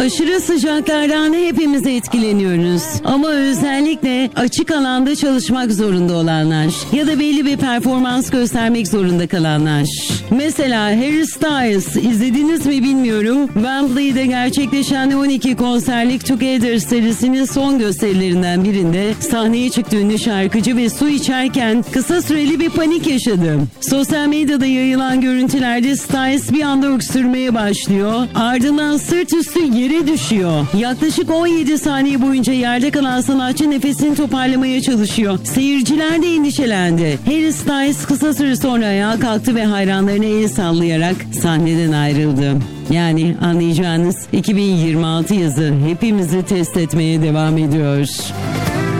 Aşırı sıcaklardan hepimiz etkileniyoruz. Ama özellikle açık alanda çalışmak zorunda olanlar ya da belli bir performans göstermek zorunda kalanlar. Mesela Harry Styles, izlediniz mi bilmiyorum. Wembley'de gerçekleşen 12 konserlik Together serisinin son gösterilerinden birinde sahneye çıktı ünlü şarkıcı ve su içerken kısa süreli bir panik yaşadı. Sosyal medyada yayılan görüntülerde Styles bir anda öksürmeye başlıyor. Ardından sırt üstü yere düşüyor. Yaklaşık 17 saniye boyunca yerde kalan sanatçı nefesini toparlamaya çalışıyor. Seyirciler de endişelendi. Harry Styles kısa süre sonra ayağa kalktı ve hayranlarına el sallayarak sahneden ayrıldı. Yani anlayacağınız 2026 yazı hepimizi test etmeye devam ediyor.